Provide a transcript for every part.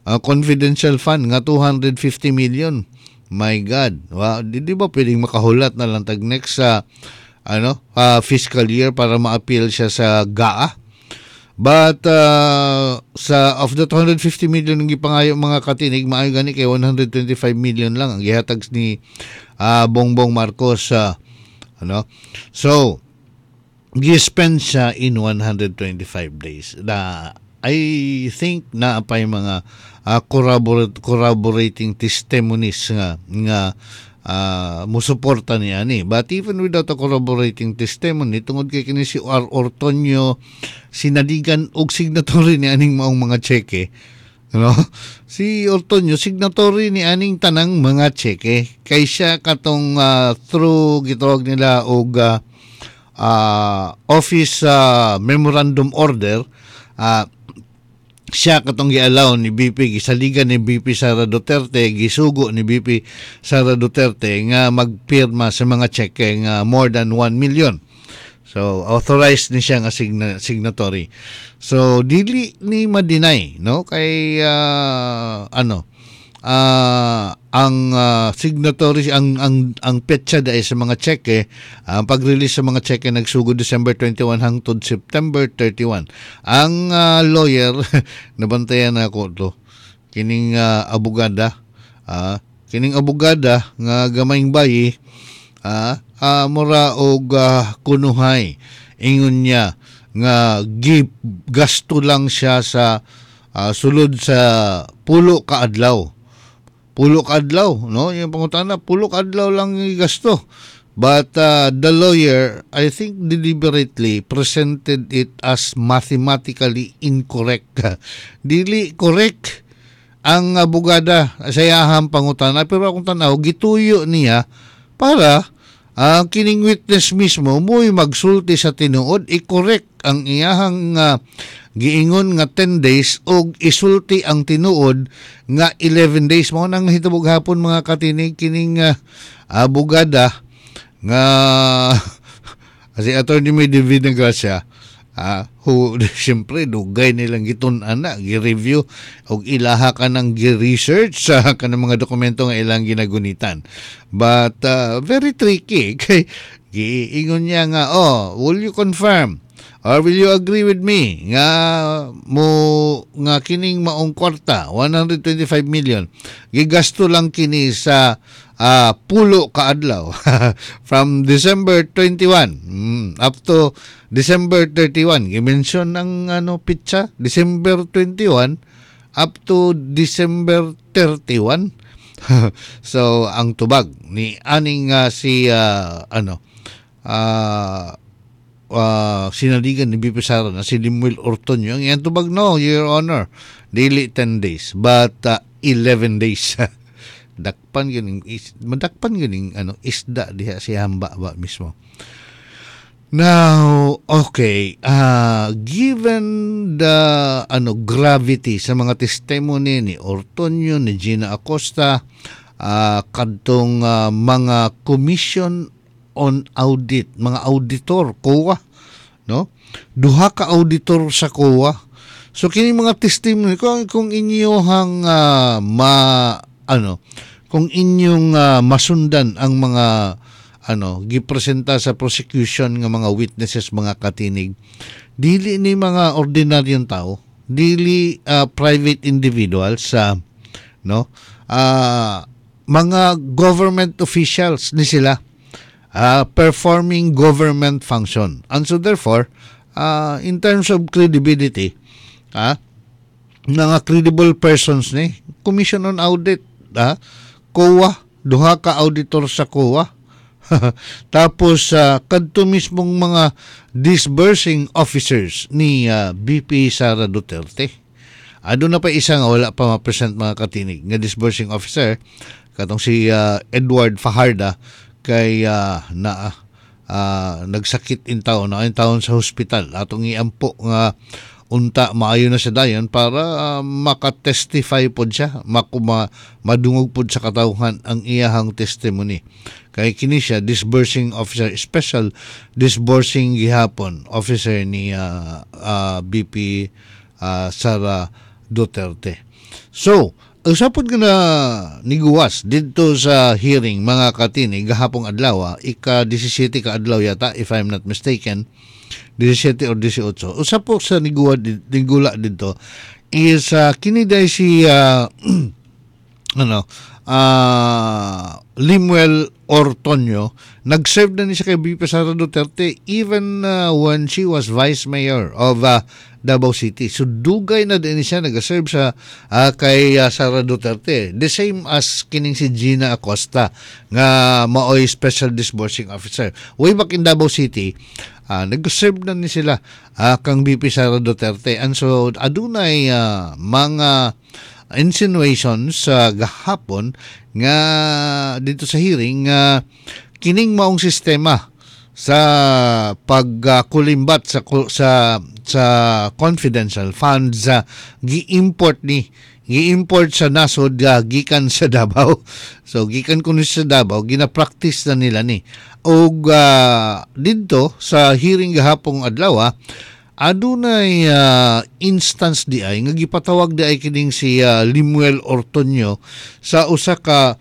confidential fund nga 250 million. My God. Wow, di ba pwedeng makahulat na lang tag next sa fiscal year para ma-appeal siya sa GAA? But sa of the 250 million ng gipangayo mga katinig, maayo gani kay 125 million lang ang gihatag ni Bongbong Marcos So gi-spend siya in 125 days. I think na pa yung mga corroborating testimonies nga musuporta niya ni. But even without a corroborating testimony, tungod kay kini si Ortonio sinadigan og signatory ni aning maong mga tseke. Si Ortonio signatory ni aning tanang mga tseke. Kay siya katong through gitawag nila og office memorandum order, siya katong gi-allow ni BP, gisaligan ni BP Sara Duterte, gisugo ni BP Sara Duterte nga magpirma sa mga cheque nga more than 1 million. So authorized ni siya nga signatory. So dili ni ma-deny kay ang signatory ang petsa dai sa mga cheque, ang pag-release sa mga cheque nagsugod December 21 hangtod September 31. Ang lawyer nabantayan ako to kining abogada nga gamayng bayi mura og kunuhay ingon niya nga gasto lang siya sa sulod sa pulo ka adlaw, yung pangutana, pulo ka adlaw lang yung gasto. But the lawyer, I think, deliberately presented it as mathematically incorrect. Dili correct ang abogada sa iyahang pangutana, pero akong tanaw, gituyo niya para kining witness mismo mo'y magsulti sa tinuod, i-correct ang iyahang giingon nga 10 days o isulti ang tinuod nga 11 days. Mao nang hitubog hapon mga katinig kining abogada nga si Attorney May David ng Gracia, who siyempre dugay nilang gitun-ana, gi-review o ilaha ka ng gi-research sa kanang mga dokumento nga ilang ginagunitan. But very tricky kay giingon niya nga, will you confirm or will you agree with me nga kining maong kwarta 125 million gigasto lang kini sa pulo ka adlaw from December 21 up to December 31. Gi-mention ng pitsa December 21 up to December 31. So ang tubag ni aning sinaligan ni BP Sara na si Limuel Ortonio, ang iyang tubag, no, Your Honor, daily 10 days but 11 days. Madakpan ganing isda diha si hamba ba mismo. Now, okay, given the gravity sa mga testimony ni Ortonio, ni Gina Acosta, kadtong mga commission on audit, mga auditor, COA, no? Duha ka auditor sa COA. So kini mga testimony kung inyohang kung inyong masundan ang mga gipresenta sa prosecution nga mga witnesses, mga katinig, dili ni mga ordinaryong tao, dili private individuals mga government officials ni sila performing government function. And so therefore, in terms of credibility, mga credible persons ni Commission on Audit, COA, duha ka auditor sa COA. Tapos kadto mismong mga disbursing officers ni BP Sara Duterte. Doon na pa isa nga wala pa ma-present mga katinig nga disbursing officer, katong si Edward Fajarda, kay nagsakit in taon sa hospital. Atong iampo nga unta maayo na sa dayon para makatestify pod siya, madungog pod sa katawhan ang iyahang testimony. Kay kini siya disbursing officer, special disbursing gihapon officer ni BP Sara Duterte. So, usapod ka na niguwas dito sa hearing mga katinig gahapong adlaw, ika-17 ka adlaw yata if I'm not mistaken, 17 or 18. Usapok sa nigula dito is kiniday si Limuel Ortonio. Nag-serve na ni siya kay VP Sara Duterte even when she was Vice Mayor of Davao City. So dugay na din siya nag-serve sa kay Sara Duterte. The same as kining si Gina Acosta nga maoy Special Disbursing Officer. Way back in Davao City, nag-serve na ni sila kang VP Sara Duterte. And so adunay mga insinuations sa gahapon nga dito sa hearing kining maong sistema sa pagkulimbat sa confidential funds gi-import sa nasod gikan sa Davao. So gikan kuno sa Davao gina-practice na nila ni. Og dito sa hearing gahapong adlaw adunay instance di ay nga gipatawag di ay kining si Limuel Ortonio sa usa ka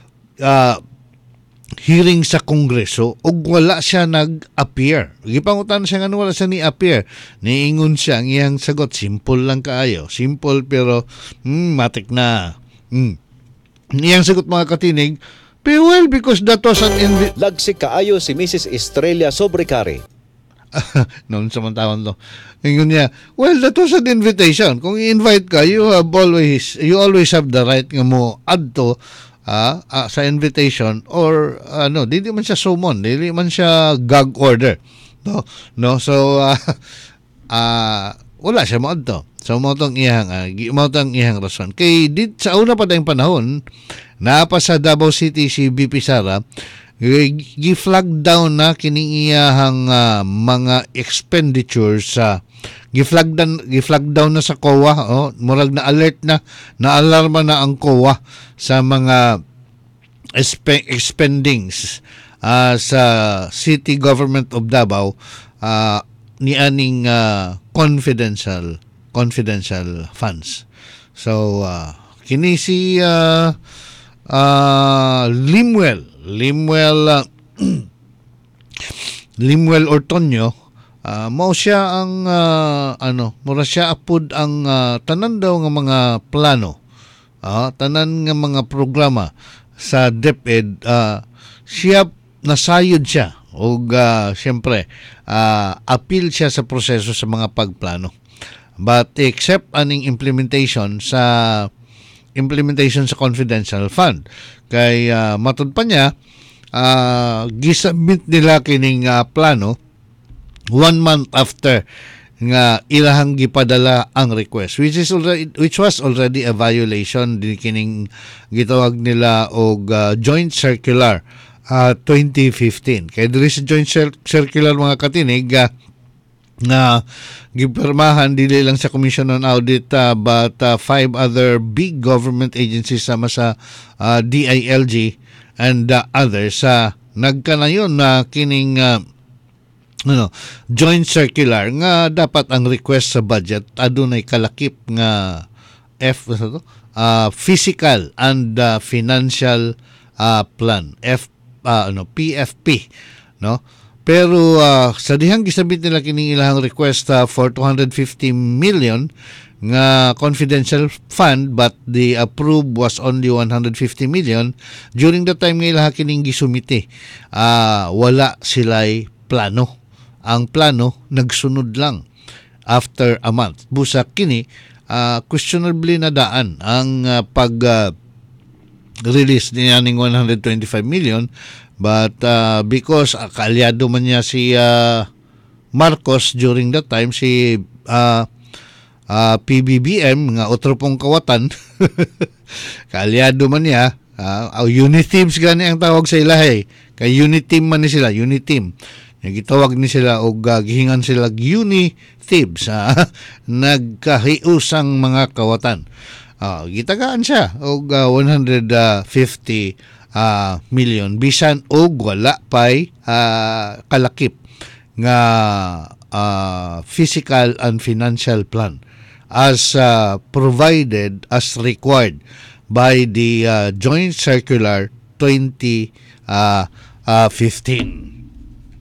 hearing sa Kongreso ug wala siya nag-appear. Gipangutan siya nga wala siya ni-appear. Niingon siya ang iyang sagot, simple lang kaayo. Simple pero matik na. Iyang sagot mga katinig, well, because that was an Lagsik kaayo si Mrs. Estrella Sobrecari. noon samantawan to. Ingon niya, well, that was an invitation. Kung i-invite ka, you always have the right nga mo adto sa invitation or dili man siya summon, dili man siya gag order. No, so wala siya mo adto. So mo tong iyang rason. Kay sa una pa dayong panahon, naapa sa Davao City si VP Sara, gi-flag down na kining iyahang mga expenditures gi-flag down na sa COA, murag na alert na alarma na ang COA sa mga expendings sa City Government of Davao ni aning confidential funds. So kini si Limuel Ortonio, mao siya ang mura siya apud ang tanan daw nga mga plano, tanan nga mga programa sa DepEd, siya nasayod siya ug syempre appeal siya sa proseso sa mga pagplano. But except aning implementation sa confidential fund, kay matud pa niya gisubmit nila kining plano 1 month after nga ilahang gipadala ang request, which was already a violation din kining gitawag nila og joint circular 2015. Kay diri sa joint circular mga katinig na gipirmahan dili lang sa Commission on Audit but 5 other big government agencies sama sa DILG and others nagkanayon na kining joint circular nga dapat ang request sa budget adunay kalakip nga physical and financial plan PFP, no. Pero sa dihang gisabit nila kining ilahang request for 250 million nga confidential fund, but the approved was only 150 million. During the time nga ilaha kining gisumite, wala sila'y plano. Ang plano nagsunod lang after a month. Busa kini questionably na daan ang release niya ning 125 million, but because kaalyado man niya si Marcos during that time, si PBBM nga otro pong kawatan kaalyado man niya, Uniteams gani ang tawag sa ilahe, kay Uniteam man ni sila, Uniteam gitawag ni sila og gihingan sila Unithibs, nagkahiusang mga kawatan. Gitagaan siya og 150 million bisan og wala pay kalakip nga physical and financial plan as provided as required by the Joint Circular 2015.